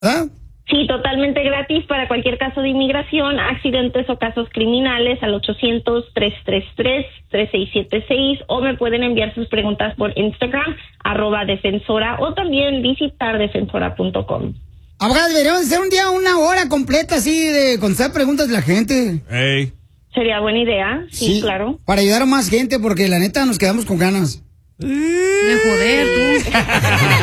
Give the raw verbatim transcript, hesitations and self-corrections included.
¿Ah? Sí, totalmente gratis para cualquier caso de inmigración, accidentes o casos criminales al ochocientos, tres tres tres, tres seis siete seis o me pueden enviar sus preguntas por Instagram, arroba defensora o también visitar defensora punto com. Abogada, deberíamos hacer un día una hora completa así de contestar preguntas de la gente. Hey. Sería buena idea, sí, Sí, claro. Para ayudar a más gente porque la neta nos quedamos con ganas. De joder, tú.